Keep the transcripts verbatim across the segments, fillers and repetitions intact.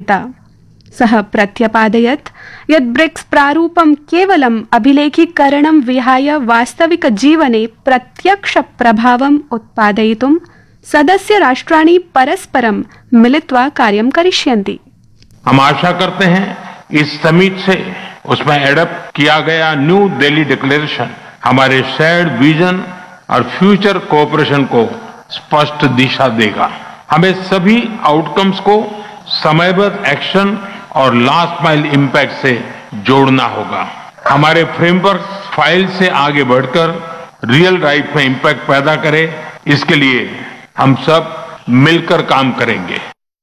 प्रतिपादिता। सः प्रत्यपादयत् यत् ब्रिक्स प्रारूपं केवलम् अभिलेखीकरणं विहाय वास्तविक जीवने प्रत्यक्ष प्रभावम् उत्पादयितुं सदस्य राष्ट्राणि परस्परं मिलित्वा कार्यं करिष्यन्ति। हम आशा करते हैं इस समिट से उसमें एडप्ट किया गया न्यू दिल्ली डिक्लेरेशन हमारे शेयर्ड विजन और फ्यूचर कोऑपरेशन को स्पष्ट दिशा देगा। हमें सभी आउटकम्स को समयबद्ध एक्शन और लास्ट माइल इम्पैक्ट से जोड़ना होगा। हमारे फ्रेमवर्क फाइल से आगे बढ़कर रियल लाइफ में इम्पैक्ट पैदा करे, इसके लिए हम सब मिलकर काम करेंगे।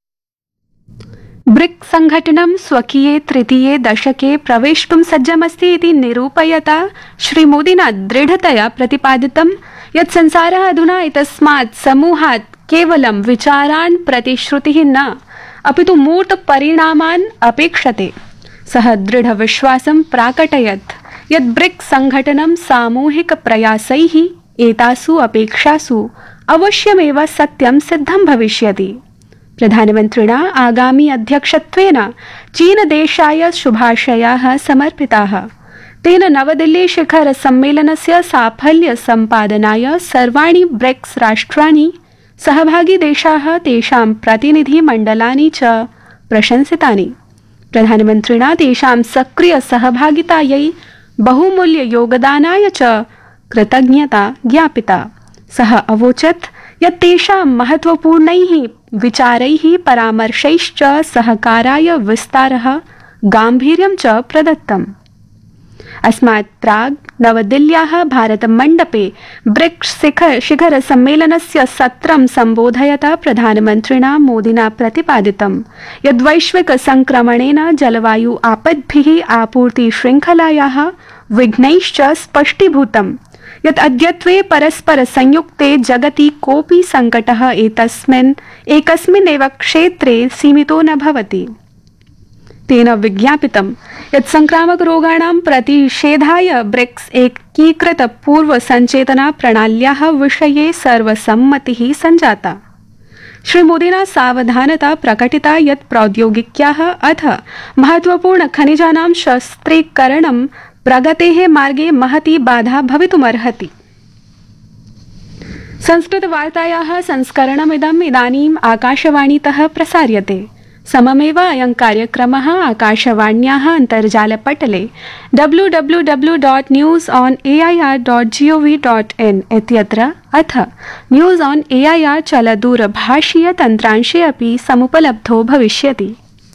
ब्रिक्स संघटनं स्वकीये तृतीये दशके प्रवेष्टुं सज्जमस्ति इति निरूपयता श्रीमोदिना दृढतया प्रतिपादितं यत् संसारः अधुना एतस्मात् समूहात् केवलं विचारान् प्रतिश्रुतिः न अपितु मूर्त परिणामान् अपेक्षते। सः दृढ विश्वासं प्राकटयत् यत् ब्रिक्स संघटनं सामूहिक प्रयासैः एतासु अपेक्षासु अवश्यमेव सत्यं सिद्धं भविष्यति। प्रधानमन्त्रिणा आगामी अध्यक्षत्वेन चीनदेशाय शुभाशयाः समर्पिताः। तेन नवदिल्ली शिखर सम्मेलनस्य साफल्य सम्पादनाय सर्वाणि ब्रिक्स राष्ट्राणि सहभागी देशाः तेषां प्रतिनिधिमण्डलानि च प्रशंसितानि। प्रधानमन्त्रिणा तेषां सक्रिय सहभागितायै बहुमूल्य योगदानाय च कृतज्ञता ज्ञापिता। सः अवोचत् यत् तेषां महत्वपूर्णैः विचारैः परामर्शैश्च सहकाराय विस्तारः गाम्भीर्यं च प्रदत्तम्। अस्मात् प्राग् नवदिल्ल्याः भारतमण्डपे ब्रिक्स शिखर सम्मेलनस्य सत्रं सम्बोधयता प्रधानमन्त्रिणा मोदिना प्रतिपादितं यद् वैश्विक संक्रमणेन जलवायु आपद्भिः आपूर्ति श्रृंखलायाः विघ्नैश्च स्पष्टीभूतं यत् अद्यत्वे परस्पर संयुक्ते जगति कोऽपि संकटः एतस्मिन् एकस्मिन्नेव क्षेत्रे सीमितो न भवति। तेन विज्ञापितं यत् संक्रामक रोगाणां प्रतिषेधाय ब्रिक्स एकीकृत पूर्व संचेतना प्रणाल्याः विषये सर्वसम्मतिः सञ्जाता। श्रीमोदिना सावधानता प्रकटिता यत् प्रौद्योगिक्याः अथ महत्वपूर्ण खनिजानां शस्त्रीकरणं प्रगतेः मार्गे महती बाधा भवितुमर्हति। संस्कृतवार्तायाः संस्करणमिदम् इदानीम् आकाशवाणीतः प्रसार्यते। सममेव अयं कार्यक्रमः आकाशवाण्याः अन्तर्जालपटले W W W dot news on A I R dot G O V dot in इत्यत्र अथ news on A I R चलदूरभाषीय तन्त्रांशे अपि समुपलब्धो भविष्यति।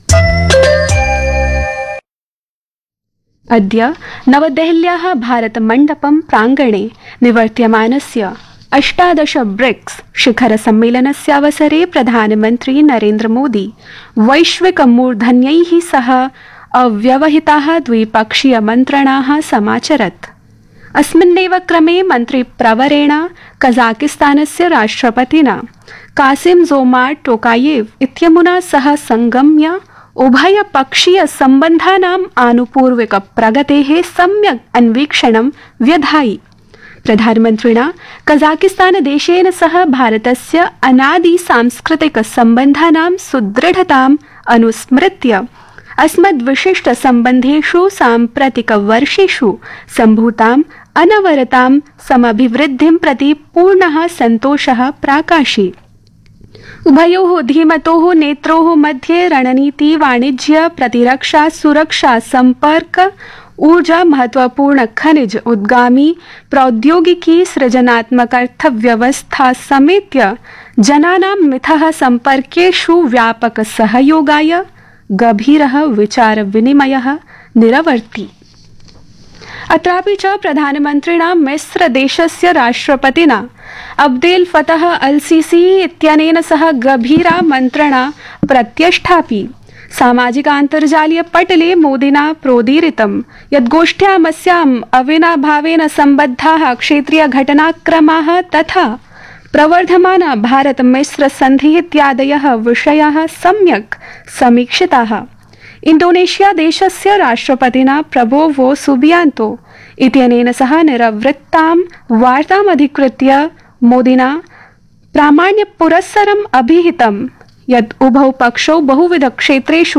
अद्य नवदेहल्याः भारतमण्डपं प्राङ्गणे निवर्त्यमानस्य अष्टादश ब्रिक्स शिखर सम्मेलनस्यावसरे प्रधानमन्त्री नरेन्द्र मोदी वैश्विक मूर्धन्यैः सह अव्यवहिताः द्विपक्षीय मन्त्रणाः समाचरत्। अस्मिन्नेव क्रमे मन्त्रिप्रवरेण कजाकिस्तानस्य राष्ट्रपतिना कासिम जोमार्ट टोकायेव इत्यमुना सह संगम्य उभयपक्षीय सम्बन्धानाम् आनुपूर्विक प्रगतेः सम्यक् अन्वीक्षणं व्यधायि। प्रधानमन्त्रिणा कजाकिस्तान देशेन सह भारतस्य अनादि सांस्कृतिक सम्बन्धानां सुदृढताम् अनुस्मृत्य अस्मद्विशिष्ट सम्बन्धेषु साम्प्रतिक वर्षेषु सम्भूताम् अनवरतां समभिवृद्धिं प्रति पूर्णः सन्तोषः प्राकाशि। उभयोः धीमतोः नेत्रोः मध्ये रणनीति वाणिज्य प्रतिरक्षा सुरक्षा संपर्क ऊर्जा महत्वपूर्ण खनिज उद्गामी प्रौद्योगिकी सृजनात्मक अर्थव्यवस्था समेत्य जनानां मिथः संपर्केषु व्यापक सहयोगाय गभीरः विचार विनिमयः निरवर्ति। अत्रापि च प्रधानमन्त्रिणा मिस्र देशस्य राष्ट्रपतिना अब्देल फतह अल सीसी इत्यनेन सह गभीरा मन्त्रणा प्रत्यष्ठापि। सामाजिकान्तर्जालीय पटले मोदिना प्रोदीरितं यत् गोष्ठ्यामस्याम् अविनाभावेन सम्बद्धाः क्षेत्रीय घटनाक्रमाः तथा प्रवर्धमाना भारत मिस्र सन्धिः इत्यादयः विषयाः सम्यक् समीक्षिताः। इंडोनेशिया देशस्य राष्ट्रपतिना प्रबोवो सुबियांतो इत्यनेन सह निरवृत्तां वार्तामधिकृत्य मोदिना प्रामाण्यपुरस्सरम् अभिहितं यत् उभौ पक्षौ बहुविध क्षेत्रेषु